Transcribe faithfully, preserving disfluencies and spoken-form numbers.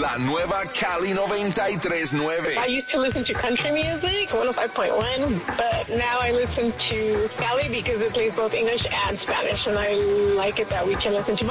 La nueva Cali noventa y tres punto nueve. I used to listen to country music, one oh five point one, but now I listen to Cali because it plays both English and Spanish, and I like it that we can listen to